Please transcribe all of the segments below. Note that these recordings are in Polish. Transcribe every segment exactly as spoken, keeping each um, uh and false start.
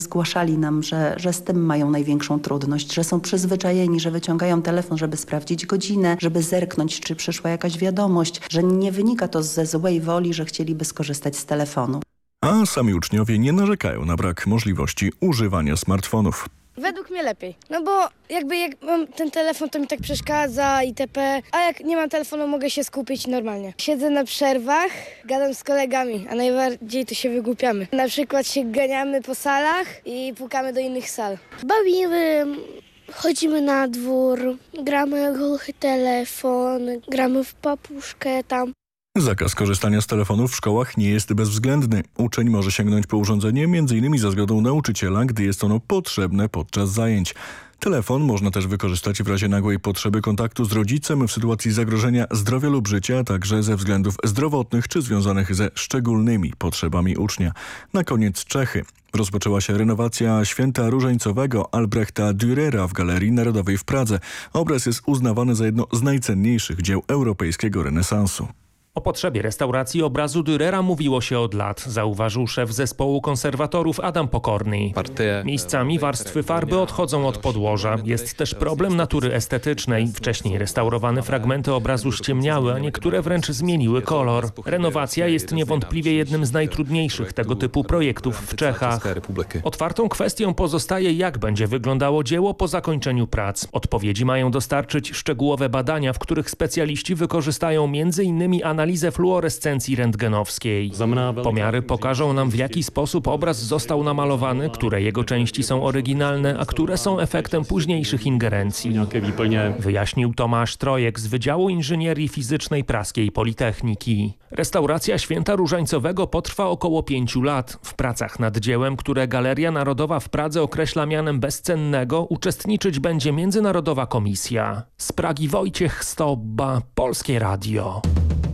Zgłaszali nam, że, że z tym mają największą trudność, że są przyzwyczajeni, że wyciągają telefon, żeby sprawdzić godzinę, żeby zerknąć, czy przyszła jakaś wiadomość, że nie wynika to ze złej woli, że chcieliby skorzystać z telefonu. A sami uczniowie nie narzekają na brak możliwości używania smartfonów. Według mnie lepiej, no bo jakby jak mam ten telefon, to mi tak przeszkadza itp. A jak nie mam telefonu, mogę się skupić normalnie. Siedzę na przerwach, gadam z kolegami, a najbardziej to się wygłupiamy. Na przykład się ganiamy po salach i pukamy do innych sal. Bawimy, chodzimy na dwór, gramy w głuchy telefon, gramy w papuszkę tam. Zakaz korzystania z telefonów w szkołach nie jest bezwzględny. Uczeń może sięgnąć po urządzenie między innymi za zgodą nauczyciela, gdy jest ono potrzebne podczas zajęć. Telefon można też wykorzystać w razie nagłej potrzeby kontaktu z rodzicem w sytuacji zagrożenia zdrowia lub życia, a także ze względów zdrowotnych czy związanych ze szczególnymi potrzebami ucznia. Na koniec Czechy. Rozpoczęła się renowacja Święta Różańcowego Albrechta Dürera w Galerii Narodowej w Pradze. Obraz jest uznawany za jedno z najcenniejszych dzieł europejskiego renesansu. O potrzebie restauracji obrazu Dürera mówiło się od lat, zauważył szef zespołu konserwatorów Adam Pokorny. Miejscami warstwy farby odchodzą od podłoża. Jest też problem natury estetycznej. Wcześniej restaurowane fragmenty obrazu ściemniały, a niektóre wręcz zmieniły kolor. Renowacja jest niewątpliwie jednym z najtrudniejszych tego typu projektów w Czechach. Otwartą kwestią pozostaje, jak będzie wyglądało dzieło po zakończeniu prac. Odpowiedzi mają dostarczyć szczegółowe badania, w których specjaliści wykorzystają między innymi analizę analizę fluorescencji rentgenowskiej. Pomiary pokażą nam, w jaki sposób obraz został namalowany, które jego części są oryginalne, a które są efektem późniejszych ingerencji. Wyjaśnił Tomasz Trojek z Wydziału Inżynierii Fizycznej Praskiej Politechniki. Restauracja Święta Różańcowego potrwa około pięciu lat. W pracach nad dziełem, które Galeria Narodowa w Pradze określa mianem bezcennego, uczestniczyć będzie Międzynarodowa Komisja. Z Pragi Wojciech Stobba, Polskie Radio.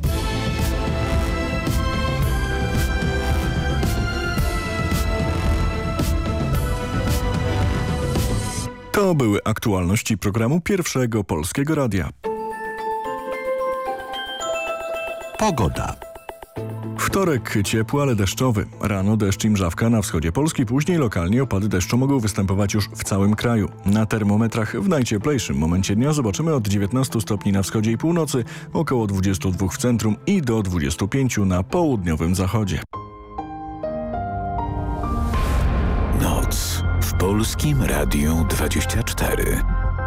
To były aktualności programu Pierwszego Polskiego Radia. Pogoda. Wtorek ciepły, ale deszczowy. Rano deszcz i mrzawka na wschodzie Polski, później lokalnie opady deszczu mogą występować już w całym kraju. Na termometrach w najcieplejszym momencie dnia zobaczymy od dziewiętnastu stopni na wschodzie i północy, około dwudziestu dwóch w centrum i do dwudziestu pięciu na południowym zachodzie. Noc w Polskim Radiu dwadzieścia cztery.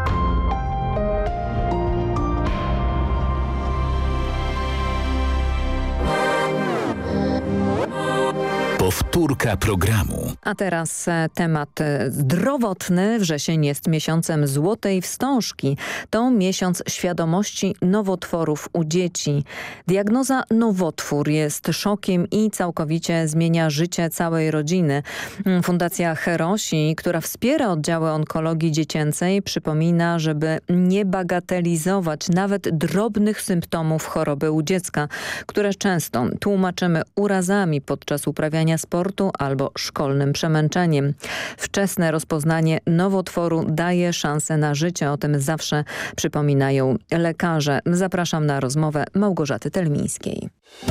Powtórka programu. A teraz temat zdrowotny. Wrzesień jest miesiącem złotej wstążki. To miesiąc świadomości nowotworów u dzieci. Diagnoza nowotwór jest szokiem i całkowicie zmienia życie całej rodziny. Fundacja Herosi, która wspiera oddziały onkologii dziecięcej, przypomina, żeby nie bagatelizować nawet drobnych symptomów choroby u dziecka, które często tłumaczymy urazami podczas uprawiania sportu albo szkolnym przemęczeniem. Wczesne rozpoznanie nowotworu daje szansę na życie. O tym zawsze przypominają lekarze. Zapraszam na rozmowę Małgorzaty Telmińskiej.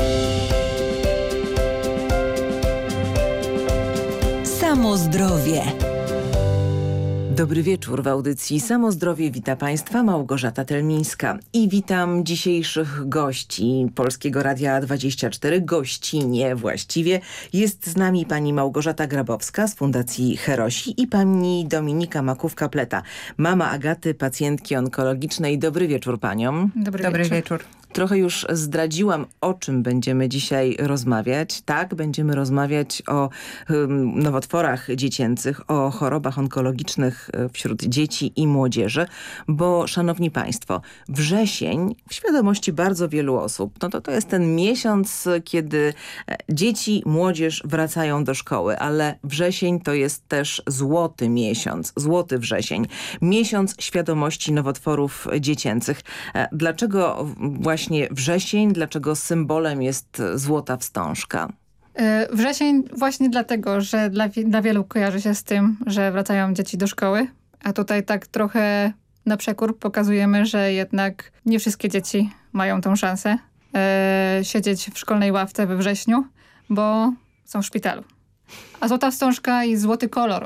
Samo zdrowie. Dobry wieczór. W audycji Samo Zdrowie wita Państwa Małgorzata Telmińska i witam dzisiejszych gości Polskiego Radia dwadzieścia cztery. Gościnie właściwie. Jest z nami pani Małgorzata Grabowska z Fundacji Herosi i pani Dominika Makówka-Pleta, mama Agaty, pacjentki onkologicznej. Dobry wieczór paniom. Dobry, Dobry wieczór. wieczór. Trochę już zdradziłam, o czym będziemy dzisiaj rozmawiać. Tak, będziemy rozmawiać o um, nowotworach dziecięcych, o chorobach onkologicznych wśród dzieci i młodzieży, bo szanowni państwo, wrzesień w świadomości bardzo wielu osób, no to to jest ten miesiąc, kiedy dzieci, młodzież wracają do szkoły, ale wrzesień to jest też złoty miesiąc, złoty wrzesień. Miesiąc świadomości nowotworów dziecięcych. Dlaczego właśnie Właśnie wrzesień, dlaczego symbolem jest złota wstążka? Wrzesień właśnie dlatego, że dla, dla wielu kojarzy się z tym, że wracają dzieci do szkoły, a tutaj tak trochę na przekór pokazujemy, że jednak nie wszystkie dzieci mają tą szansę e, siedzieć w szkolnej ławce we wrześniu, bo są w szpitalu. A złota wstążka i złoty kolor